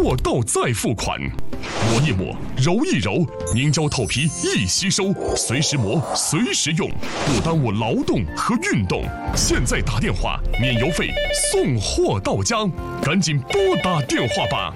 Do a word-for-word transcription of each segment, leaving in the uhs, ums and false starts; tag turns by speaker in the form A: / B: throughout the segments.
A: 货到再付款。抹一抹，揉一揉，凝胶透皮易吸收，随时磨，随时用，不耽误劳动和运动。现在打电话免邮费，送货到家，赶紧拨打电话吧。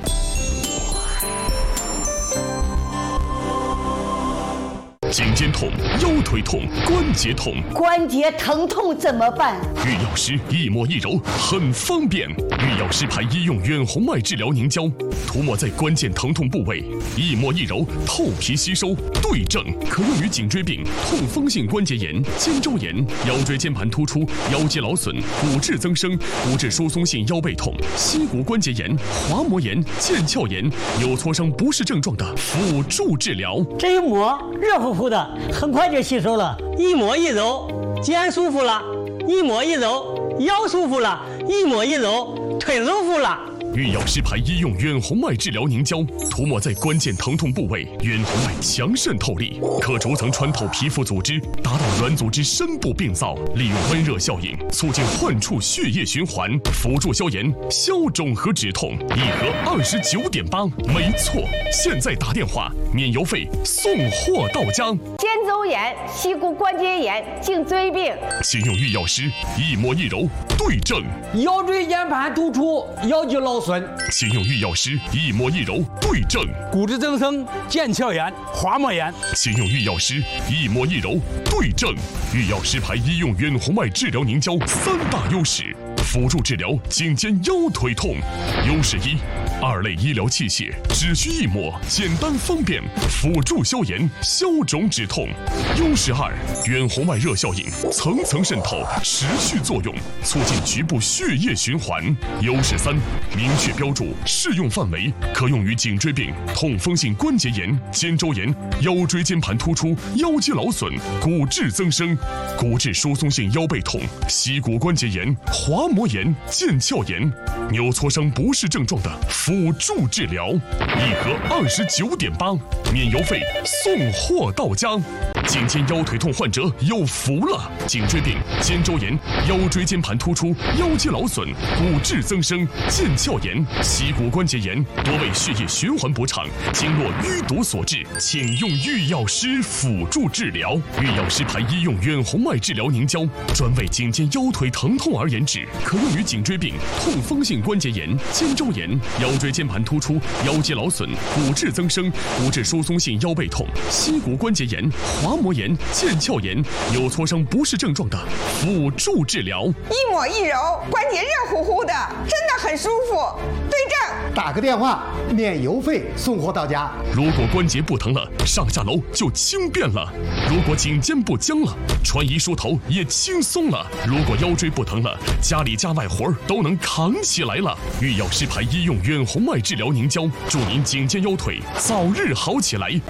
A: 颈肩痛、腰腿痛、关节痛，
B: 关节疼痛怎么办？
A: 玉药师一抹一揉很方便。玉药师牌医用远红外治疗凝胶，涂抹在关键疼痛部位，一抹一揉，透皮吸收，对症，可用于颈椎病、痛风性关节炎、肩周炎、腰椎间盘突出、腰肌劳损、骨质增生、骨质疏松性腰背痛、膝骨关节炎、滑膜炎、腱鞘炎、扭挫伤不适症状的辅助治疗。
C: 这一抹热乎乎的，很快就吸收了。一抹一揉，肩舒服了；一抹一揉，腰舒服了；一抹一揉，腿舒服了。
A: 玉药师牌医用远红外治疗凝胶，涂抹在关键疼痛部位，远红外强渗透力，可逐层穿透皮肤组织，达到软组织深部病灶，利用温热效应，促进患处血液循环，辅助消炎、消肿和止痛。一盒二十九点八，没错，现在打电话免邮费，送货到家。
B: 肩周炎、膝骨关节炎、颈椎病，
A: 请用玉药师一抹一揉，对症。
D: 腰椎间盘突出、腰肌劳损，
A: 请用玉药师一抹一揉，对症。
D: 骨质增生、腱鞘炎、滑膜炎，
A: 请用玉药师一抹一揉，对症。玉药师牌医用远红外治疗凝胶三大优势，辅助治疗颈肩腰腿痛。优势一，二类医疗器械，只需一抹，简单方便，辅助消炎、消肿止痛。优势二，远红外热效应，层层渗透，持续作用，促进局部血液循环。优势三，明确标注适用范围，可用于颈椎病、痛风性关节炎、肩周炎、腰椎间盘突出、腰肌劳损、骨质增生、骨质疏松性腰背痛、膝骨关节炎、滑膜炎、腱鞘炎、扭挫伤不适症状的辅助治疗。一盒二十九点八，免邮费，送货到家。颈肩腰腿痛患者有福了！颈椎病、肩周炎、腰椎间盘突出、腰肌劳损、骨质增生、腱鞘炎、膝骨关节炎，多为血液循环不畅、经络淤堵所致，请用玉药师辅助治疗。玉药师牌医用远红外治疗凝胶，专为颈肩腰腿疼痛而研制，可用于颈椎病、痛风性关节炎、肩周炎、腰椎间盘突出、腰肌劳损、骨质增生、骨质疏松性腰背痛、膝骨关节炎、滑膜炎、腱鞘炎、扭挫伤不适症状的辅助治疗。
E: 一抹一揉，关节热乎乎的，真的很舒服。对症，
F: 打个电话，免邮费，送货到家。
A: 如果关节不疼了，上下楼就轻便了；如果颈肩不僵了，穿衣梳头也轻松了；如果腰椎不疼了，家里家外活都能扛起来了。玉药师牌医用远红外治疗凝胶，祝您颈肩腰腿早日好起来。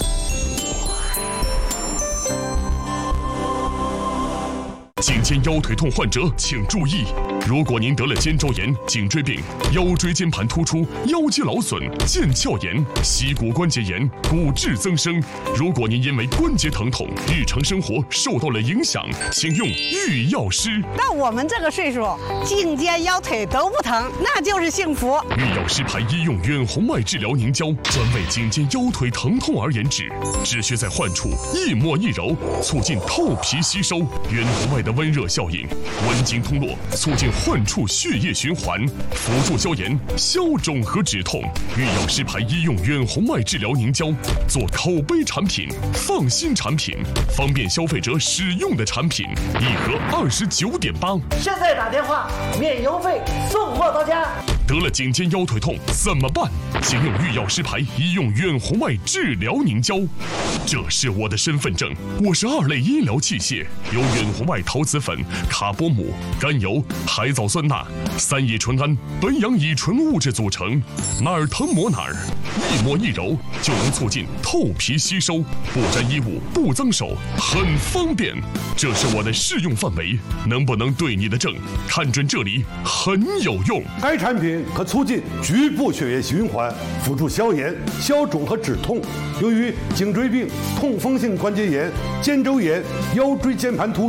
A: 颈肩腰腿痛患者请注意，如果您得了肩周炎、颈椎病、腰椎间盘突出、腰肌劳损、腱鞘炎、膝骨关节炎、骨质增生，如果您因为关节疼痛，日常生活受到了影响，请用玉药师。
E: 到我们这个岁数，颈肩腰腿都不疼，那就是幸福。
A: 玉药师牌医用远红外治疗凝胶，专为颈肩腰腿疼痛而研制，只需在患处一抹一揉，促进透皮吸收，远红外的温热效应，温经通络，促进患处血液循环，辅助消炎、消肿和止痛。玉药师牌医用远红外治疗凝胶，做口碑产品、放心产品、方便消费者使用的产品，一盒二十九点八。
C: 现在打电话免邮费，送货到家。
A: 得了颈肩腰腿痛怎么办？请用玉药师牌医用远红外治疗凝胶。这是我的身份证，我是二类医疗器械，由远红外陶瓷粉、卡波姆、甘油、海藻酸钠、三乙醇胺、苯氧乙醇物质组成，哪儿疼抹哪儿，一抹一揉就能促进透皮吸收，不沾衣物，不脏手，很方便。这是我的适用范围，能不能对你的症，看准这里很有用。
G: 该产品可促进局部血液循环，辅助消炎、消肿和止痛。由于颈椎病、痛风性关节炎、肩周炎、腰椎间盘突出、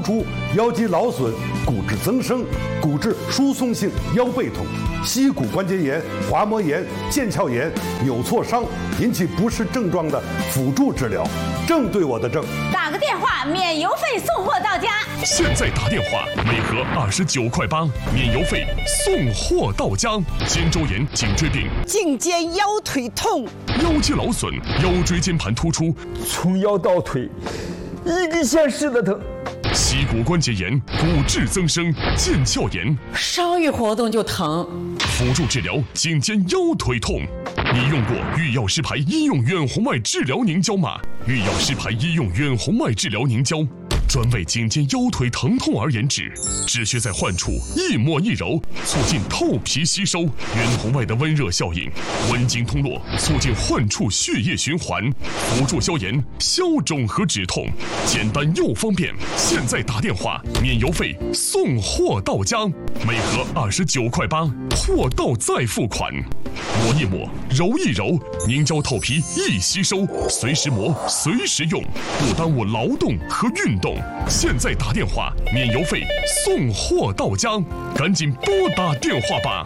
G: 腰肌劳损、骨质增生、骨质疏松性腰背痛、膝骨关节炎、滑膜炎、腱鞘炎、扭挫伤引起不适症状的辅助治疗，正对我的症。
H: 打个电话，免邮费送货到家。
A: 现在打电话，每盒二十九块八，免邮费送货到家。肩周炎、颈椎病、
E: 颈肩腰腿痛、
A: 腰肌劳损、腰椎间盘突出，
I: 从腰到腿，一个县市的疼。
A: 膝骨关节炎、骨质增生、腱鞘炎，
J: 稍一活动就疼。
A: 辅助治疗颈肩腰腿痛。你用过御药师牌医用远红外治疗凝胶吗？御药师牌医用远红外治疗凝胶，专为颈肩腰腿疼痛而研制，只需在患处一抹一揉，促进透皮吸收，远红外的温热效应，温经通络，促进患处血液循环，辅助消炎、消肿和止痛，简单又方便。现在打电话，免邮费送货到家，每盒二十九块八，货到再付款。抹一抹，揉一揉，凝胶透皮易吸收，随时磨，随时用，不耽误劳动和运动。现在打电话，免邮费送货到家，赶紧拨打电话吧。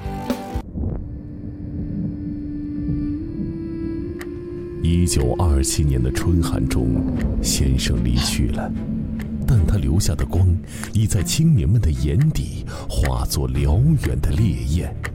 K: 一九二七年的春寒中，先生离去了，但他留下的光，已在青年们的眼底化作燎原的烈焰。